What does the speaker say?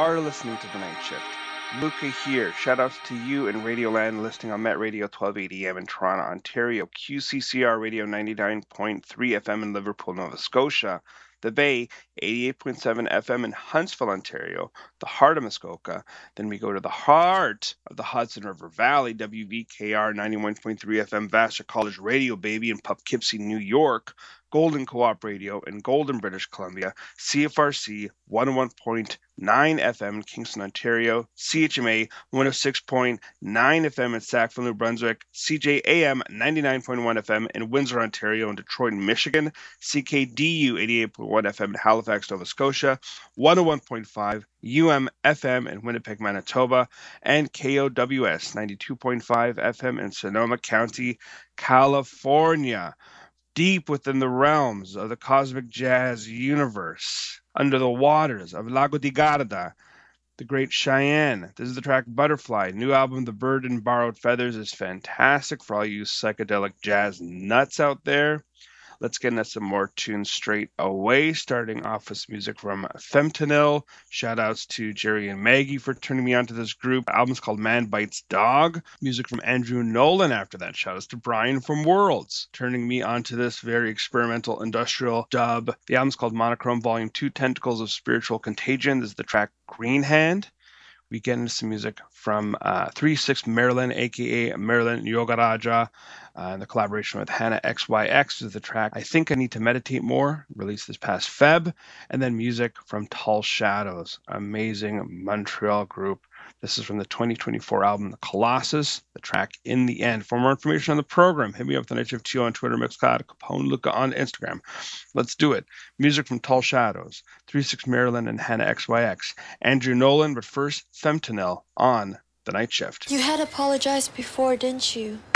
are listening to The Night Shift. Luca here. Shoutouts to you in Radioland listening on Met Radio 1280 AM in Toronto, Ontario, QCCR Radio 99.3 FM in Liverpool, Nova Scotia, The Bay 88.7 FM in Huntsville, Ontario, the heart of Muskoka. Then we go to the heart of the Hudson River Valley, WVKR 91.3 FM, Vassar College Radio, baby, in Poughkeepsie, New York, Golden Co-op Radio in Golden, British Columbia, CFRC 101.9 FM in Kingston, Ontario, CHMA 106.9 FM in Sackville, New Brunswick, CJAM 99.1 FM in Windsor, Ontario, and Detroit, Michigan, CKDU 88.1 FM in Halifax, Nova Scotia, 101.5 FM in Winnipeg, Manitoba, and KOWS 92.5 FM in Sonoma County, California. Deep within the realms of the cosmic jazz universe, under the waters of Lago di Garda, the Great Cheyenne. This is the track Butterfly. New album, The Bird in Borrowed Feathers, is fantastic for all you psychedelic jazz nuts out there. Let's get into some more tunes straight away, starting off with music from Fentanyl. Shoutouts to Jerry and Maggie for turning me onto this group. The album's called Man Bites Dog. Music from Andrew Nolan after that. Shoutouts to Brian from Worlds, turning me onto this very experimental industrial dub. The album's called Monochrome Volume 2, Tentacles of Spiritual Contagion. This is the track Green Hand. We get into some music from 3-6 Marilyn, a.k.a. Marilyn Yogaraja, and the collaboration with Hannah XYX is the track I Think I Need to Meditate More, released this past Feb, and then music from Tall Shadows, amazing Montreal group. This is from the 2024 album, The Colossus, the track In the End. For more information on the program, hit me up at The Night Shift 2 on Twitter, Mixcloud, Capone Luca on Instagram. Let's do it. Music from Tall Shadows, 3-6 Maryland, and Hannah XYX. Andrew Nolan, but first, Fentanyl on The Night Shift. You had apologized before, didn't you?